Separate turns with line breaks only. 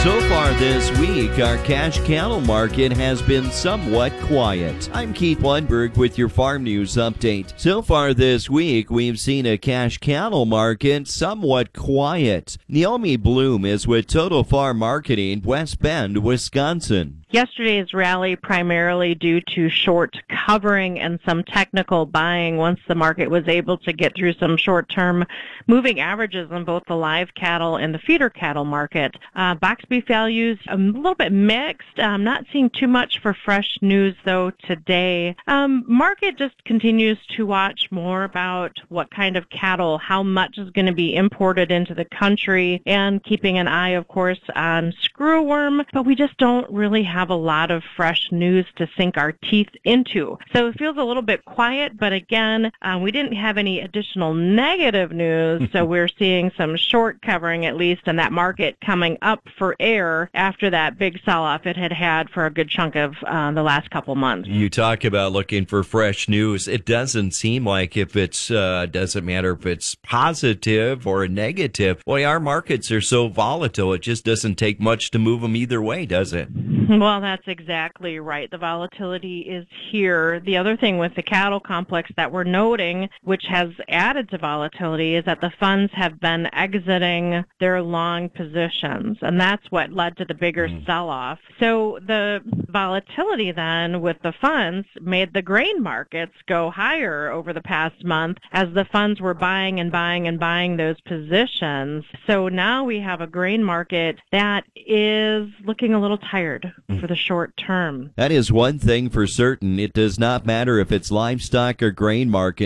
So far this week, our cash cattle market has been somewhat quiet. I'm Keith Lundberg with your farm news update. So far this week, we've seen a cash cattle market somewhat quiet. Naomi Bloom is with Total Farm Marketing, West Bend, Wisconsin.
Yesterday's rally primarily due to short covering and some technical buying once the market was able to get through some short-term moving averages on both the live cattle and the feeder cattle market. Box beef values a little bit mixed. I'm not seeing too much for fresh news though today. Market just continues to watch more about what kind of cattle, how much is going to be imported into the country, and keeping an eye, of course, on screwworm, but we just don't really have a lot of fresh news to sink our teeth into. So it feels a little bit quiet, but again, we didn't have any additional negative news, so we're seeing some short covering at least, and that market coming up for air after that big sell-off it had for a good chunk of the last couple months.
You talk about looking for fresh news. It doesn't seem like if it's, doesn't matter if it's positive or negative. Boy, our markets are so volatile, it just doesn't take much to move them either way, does it?
Well, that's exactly right. The volatility is here. The other thing with the cattle complex that we're noting, which has added to volatility, is that the funds have been exiting their long positions, and that's what led to the bigger sell-off. So the volatility then with the funds made the grain markets go higher over the past month as the funds were buying and buying and buying those positions. So now we have a grain market that is looking a little tired for the short term.
That is one thing for certain. It does not matter if it's livestock or grain market.